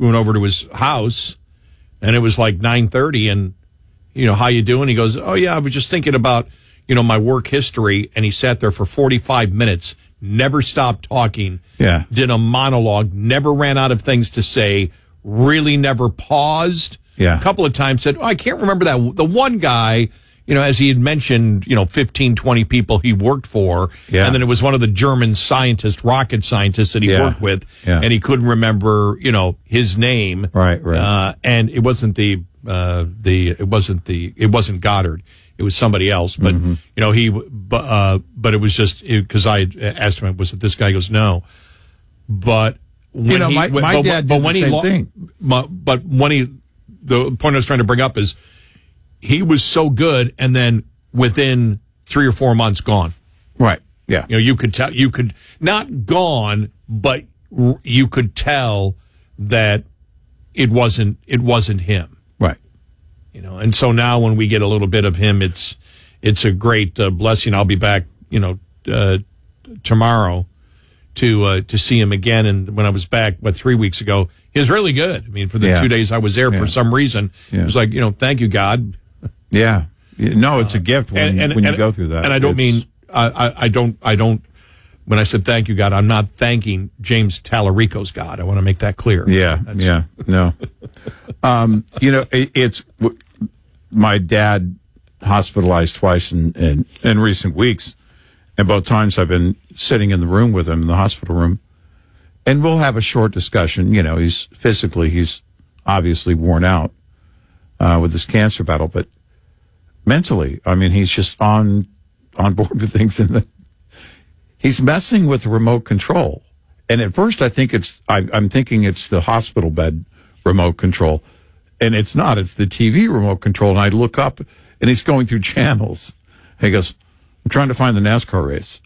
went over to his house, and it was like 9:30, and, how you doing? He goes, oh, yeah, I was just thinking about, my work history, and he sat there for 45 minutes, never stopped talking, did a monologue, never ran out of things to say, really never paused. Yeah. A couple of times said, I can't remember that. The one guy, as he had mentioned, 15, 20 people he worked for. Yeah. And then it was one of the German rocket scientists that he worked with. Yeah. And he couldn't remember, his name. Right. And it wasn't it wasn't Goddard. It was somebody else. But, but it was just because I asked him, was it this guy? He goes, no. But when my dad did the same thing. But when the point I was trying to bring up is he was so good, and then within 3 or 4 months, gone. Right. Yeah. You could tell. You could not gone, but you could tell that it wasn't him. Right. And so now when we get a little bit of him, it's a great blessing. I'll be back, tomorrow to see him again. And when I was back, 3 weeks ago, he was really good. I mean, for the 2 days I was there, for some reason, it was like, thank you, God. Yeah. No, it's a gift when you go through that. And I don't mean, I don't, when I said thank you, God, I'm not thanking James Tallarico's God. I want to make that clear. Yeah. No. It's my dad hospitalized twice in recent weeks. And both times I've been sitting in the room with him in the hospital room, and we'll have a short discussion. He's obviously worn out with this cancer battle, but mentally, I mean, he's just on board with things, and he's messing with the remote control. And at first, I'm thinking it's the hospital bed remote control, and it's not. It's the TV remote control. And I look up, and he's going through channels. And he goes, I'm trying to find the NASCAR race.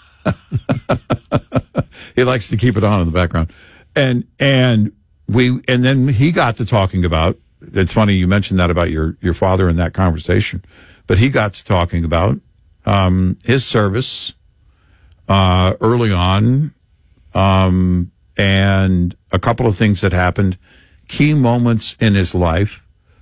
He likes to keep it on in the background. And then he got to talking about, it's funny you mentioned that about your father in that conversation, but he got to talking about his service early on, and a couple of things that happened, key moments in his life.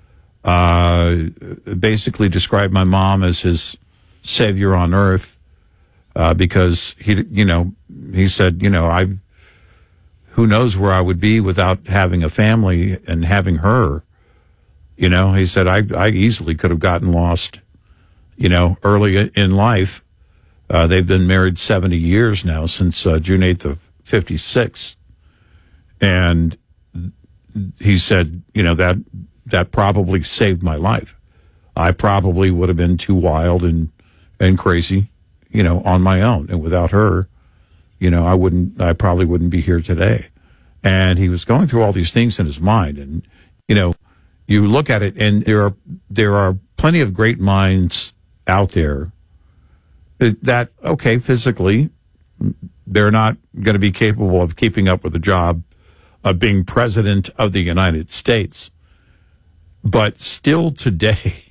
Basically described my mom as his savior on earth, because he said, who knows where I would be without having a family and having her. He said, I easily could have gotten lost, early in life. They've been married 70 years now, since June 8th of 56. And he said, that probably saved my life. I probably would have been too wild and crazy, on my own. And without her, I probably wouldn't be here today. And he was going through all these things in his mind. And, you look at it, and there are plenty of great minds out there that, okay, physically, they're not going to be capable of keeping up with the job of being president of the United States. But still today,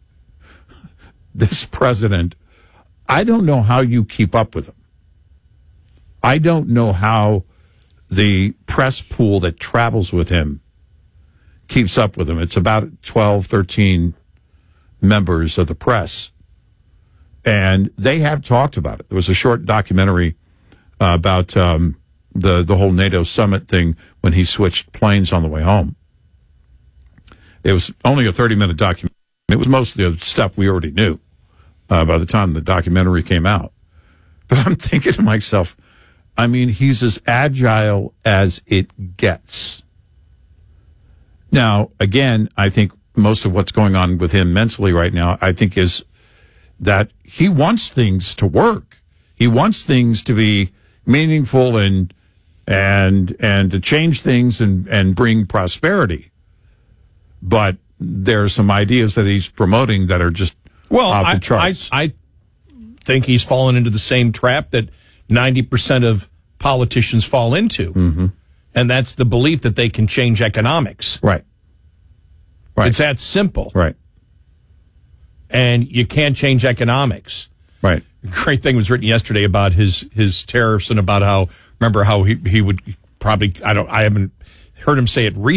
this president, I don't know how you keep up with him. I don't know how the press pool that travels with him keeps up with him. It's about 12, 13 members of the press. And they have talked about it. There was a short documentary about the whole NATO summit thing when he switched planes on the way home. It was only a 30-minute documentary. It was most of the stuff we already knew by the time the documentary came out. But I'm thinking to myself, I mean, he's as agile as it gets. Now, again, I think most of what's going on with him mentally right now, I think, is that he wants things to work. He wants things to be meaningful and to change things and bring prosperity. But there are some ideas that he's promoting that are just off the charts. I think he's fallen into the same trap that 90% of politicians fall into. Mm-hmm. And that's the belief that they can change economics. Right. It's that simple. Right. And you can't change economics. Right. A great thing was written yesterday about his tariffs and about how he would probably, I haven't heard him say it recently.